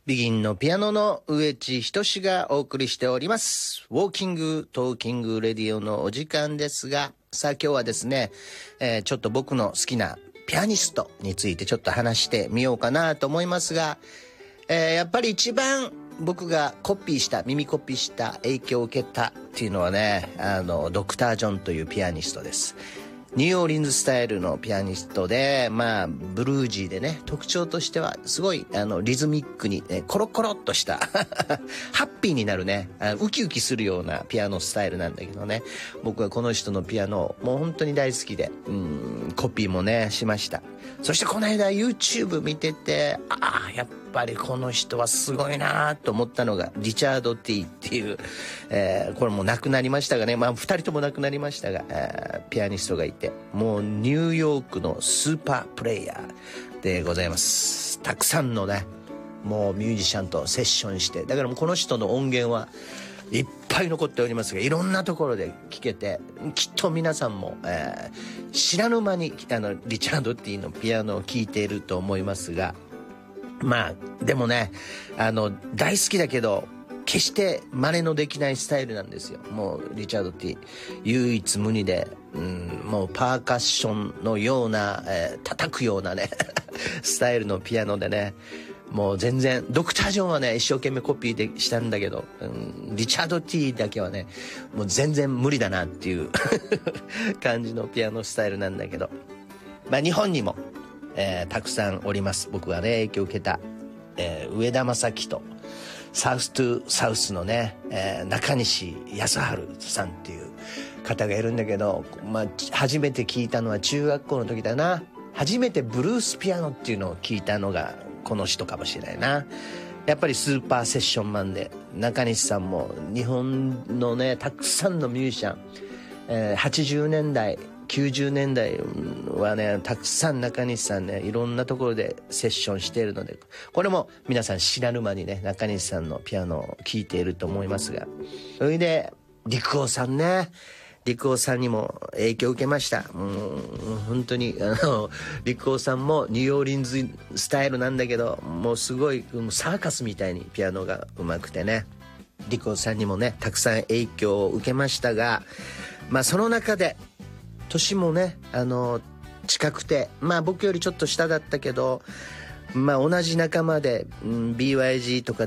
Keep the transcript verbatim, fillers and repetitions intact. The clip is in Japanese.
ビギンのピアノの植地仁がお送りしております。ウォーキングトーキングレディオのお時間ですが、さあ今日はですね、えー、ちょっと僕の好きなピアニストについてちょっと話してみようかなと思いますが、えー、やっぱり一番僕がコピーした耳コピーした影響を受けたっていうのはね、あのドクター・ジョンというピアニストです。ニューオーリンズスタイルのピアニストで、まあブルージーでね、特徴としてはすごいあのリズミックに、ね、コロコロっとしたハッピーになるね、ウキウキするようなピアノスタイルなんだけどね、僕はこの人のピアノもう本当に大好きで、うん、コピーもねしました。そしてこの間 YouTube 見てて、ああやっぱりこの人はすごいなと思ったのがリチャード・ティーっていう、えー、これも亡くなりましたがね、まあふたりとも亡くなりましたが、えー、ピアニストがいて、もうニューヨークのスーパープレイヤーでございます。たくさんのねもうミュージシャンとセッションして、だからもうこの人の音源はいっぱい残っておりますが、いろんなところで聴けて、きっと皆さんも、えー、知らぬ間にあのリチャード・ティーのピアノを聴いていると思いますが、まあでもね、あの大好きだけど決して真似のできないスタイルなんですよ。もうリチャード・ティー唯一無二で、うん、もうパーカッションのような、えー、叩くようなねスタイルのピアノでね、もう全然ドクター・ジョンはね一生懸命コピーでしたんだけど、うん、リチャード・ティーだけはねもう全然無理だなっていう感じのピアノスタイルなんだけど、まあ日本にも、えー、たくさんおります。僕がね影響を受けた、えー、上田正樹とサウストゥサウスのね、えー、中西康晴さんっていう方がいるんだけど、まあ初めて聞いたのは中学校の時だな。初めてブルースピアノっていうのを聞いたのがこの人かもしれないな。やっぱりスーパーセッションマンで、中西さんも日本のねたくさんのミュージシャン、えー、はちじゅうねんだいきゅうじゅうねんだいはねたくさん中西さんねいろんなところでセッションしているので、これも皆さん知らぬ間にね中西さんのピアノを聴いていると思いますが、それで陸尾さんね、陸尾さんにも影響を受けました。もう本当にあの陸尾さんもニューオーリンズスタイルなんだけど、もうすごいサーカスみたいにピアノが上手くてね、陸尾さんにもねたくさん影響を受けましたが、まあその中で年もねあの近くて、まあ僕よりちょっと下だったけど、まあ同じ仲間で、うん、ビーワイジー とか